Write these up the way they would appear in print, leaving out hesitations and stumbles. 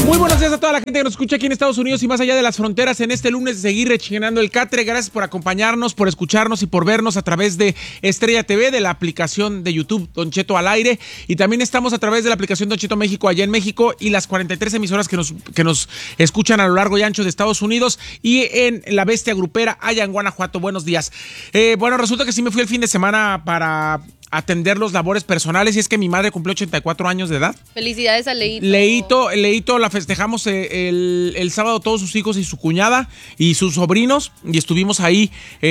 Muy buenos días a toda la gente que nos escucha aquí en Estados Unidos y más allá de las fronteras en este lunes de seguir rechinando el catre. Gracias por acompañarnos, por escucharnos y por vernos a través de Estrella TV, de la aplicación de YouTube Don Cheto al aire, y también estamos a través de la aplicación Don Cheto México allá en México y las 43 emisoras que nos escuchan a lo largo y ancho de Estados Unidos y en La Bestia Grupera allá en Guanajuato. Buenos días. Bueno, resulta que sí me fui el fin de semana para atender los labores personales y es que mi madre cumplió 84 años de edad. Felicidades a Leito. Leito la festejamos el sábado todos sus hijos y su cuñada y sus sobrinos y estuvimos ahí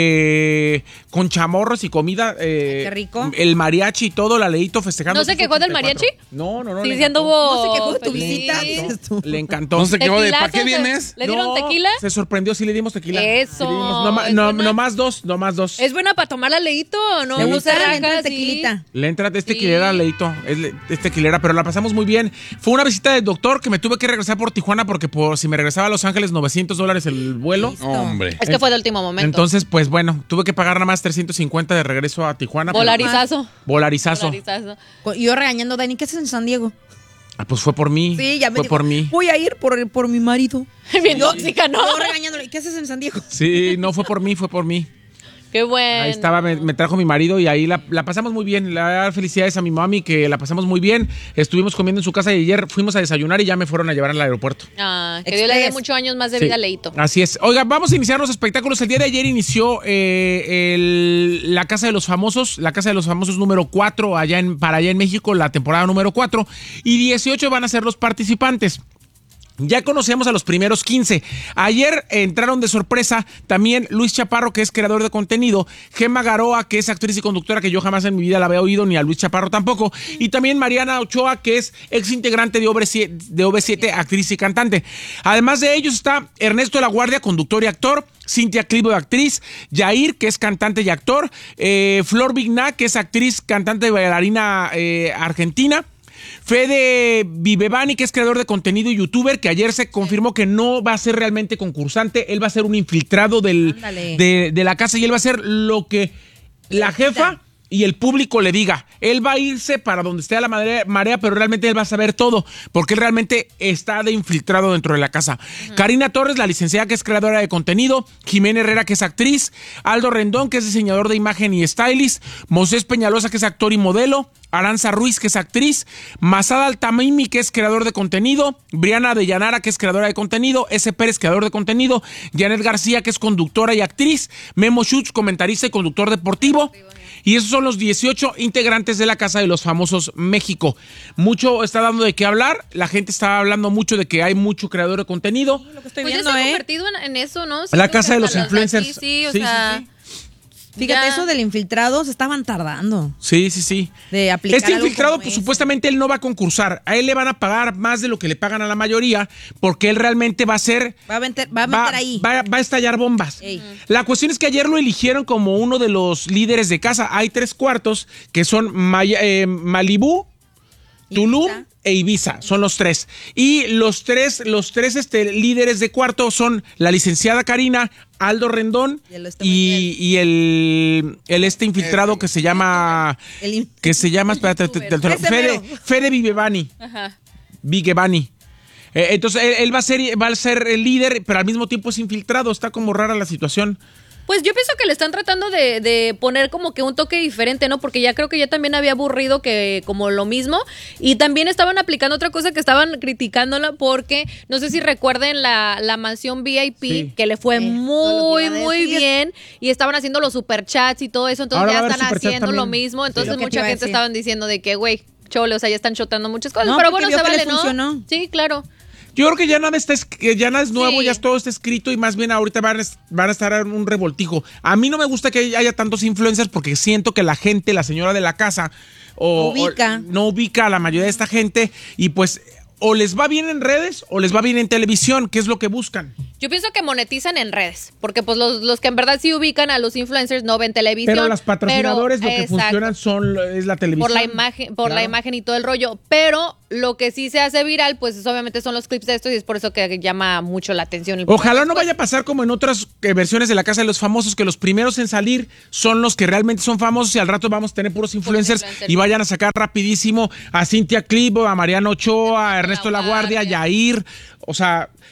con chamorros y comida. Qué rico. El mariachi y todo, la Leito festejando. ¿No se quejó del mariachi? No. Sí, sí anduvo. No se quejó de tu feliz. visita. Le encantó. No se quejó de Tequilazo, ¿para qué vienes? ¿Le dieron tequila? Se sorprendió, sí le dimos tequila. Eso. Sí le dimos, no más dos. ¿Es buena para tomar a Leito o no? ¿Le gusta Rajas, el sí. tequilita? Le entra de tequilera, Leito. Es tequilera, pero la pasamos muy bien. Fue una visita del doctor que me tuve que regresar por Tijuana porque si me regresaba a Los Ángeles, $900 el vuelo. Listo. Hombre. Es que fue de último momento. Entonces, pues bueno, tuve que pagar nada más 350 de regreso a Tijuana. Volarizazo. Volarizazo. Y yo regañando a Dani, ¿qué haces en San Diego? Ah, pues fue por mí. Sí, ya me Fue dijo, por mí. voy a ir por mi marido. Bien tóxica, ¿no? Yo regañándole, ¿qué haces en San Diego? Sí, no fue por mí, fue por mí. Qué bueno. Ahí estaba, me trajo mi marido y ahí la pasamos muy bien. Felicidades a mi mami que la pasamos muy bien. Estuvimos comiendo en su casa y ayer fuimos a desayunar y ya me fueron a llevar al aeropuerto. Ah, que Dios le dé muchos años más de vida a Leito. Así es. Oiga, vamos a iniciar los espectáculos. El día de ayer inició la Casa de los Famosos número 4 para allá en México, la temporada número 4. Y 18 van a ser los participantes. Ya conocemos a los primeros 15. Ayer entraron de sorpresa también Luis Chaparro, que es creador de contenido, Gemma Garoa, que es actriz y conductora, que yo jamás en mi vida la había oído, ni a Luis Chaparro tampoco, y también Mariana Ochoa, que es ex integrante de OV7, actriz y cantante. Además de ellos está Ernesto de la Guardia, conductor y actor, Cintia Clivo, actriz, Yair, que es cantante y actor, Flor Vigna, que es actriz, cantante y bailarina argentina, Fede Vivevani, que es creador de contenido y youtuber, que ayer se confirmó que no va a ser realmente concursante, él va a ser un infiltrado de la casa y él va a hacer lo que la jefa y el público le diga. Él va a irse para donde esté la marea, pero realmente él va a saber todo, porque él realmente está de infiltrado dentro de la casa. Karina Torres, la licenciada, que es creadora de contenido, Jimena Herrera, que es actriz, Aldo Rendón, que es diseñador de imagen y stylist, Moisés Peñalosa, que es actor y modelo, Aranza Ruiz, que es actriz, Masada Altamimi, que es creador de contenido, Briana de Llanara, que es creadora de contenido, S. Pérez, creador de contenido, Janet García, que es conductora y actriz, Memo Schutz, comentarista y conductor deportivo. Y esos son los 18 integrantes de la Casa de los Famosos México. Mucho está dando de qué hablar. La gente está hablando mucho de que hay mucho creador de contenido. Sí, lo que estoy Pues viendo, ya se ha convertido en eso, ¿no? La Casa de los Influencers. Aquí, sí, o sea. Fíjate, Ya. eso del infiltrado se estaban tardando. Sí. De aplicar Este algo infiltrado, como pues ese. supuestamente él no va a concursar. A él le van a pagar más de lo que le pagan a la mayoría, porque él realmente va a ser... Va a meter ahí. Va a estallar bombas. Ey. La cuestión es que ayer lo eligieron como uno de los líderes de casa. Hay 3 cuartos que son Malibú, Tulum Ibiza. e Ibiza, son los 3. Y los tres líderes de cuarto son la licenciada Karina, Aldo Rendón y el infiltrado que se llama espérate, Fede Vivevani. Ajá. Vigevani. Entonces él va a ser el líder, pero al mismo tiempo es infiltrado. Está como rara la situación. Pues yo pienso que le están tratando de poner como que un toque diferente, ¿no? Porque ya creo que ya también había aburrido que como lo mismo. Y también estaban aplicando otra cosa que estaban criticándola porque, no sé si recuerden la mansión VIP, Sí. que le fue todo lo que iba a muy decir. bien. Y estaban haciendo los superchats y todo eso. Entonces Ahora va a ya haber están superchat haciendo lo también. mismo. Entonces Lo que te mucha iba a gente decir. estaban diciendo de que, güey, chole, o sea, ya están chotando muchas cosas. No, pero porque bueno, se vio que vale, les ¿no? funcionó. Sí, claro. Yo creo que ya nada es nuevo, Sí. ya todo está escrito y más bien ahorita van a estar en un revoltijo. A mí no me gusta que haya tantos influencers porque siento que la gente, la señora de la casa, no ubica a la mayoría de esta gente y pues o les va bien en redes o les va bien en televisión, que es lo que buscan. Yo pienso que monetizan en redes, porque pues los que en verdad sí ubican a los influencers no ven televisión. Pero los patrocinadores lo que funcionan es la televisión. Por la imagen y todo el rollo. Pero lo que sí se hace viral, pues obviamente son los clips de estos y es por eso que llama mucho la atención. Ojalá no vaya a pasar como en otras versiones de La Casa de los Famosos, que los primeros en salir son los que realmente son famosos y al rato vamos a tener puros influencers y vayan a sacar rapidísimo a Cintia Clip, a Mariano Ochoa, a Ernesto La Guardia, a Yair. O sea,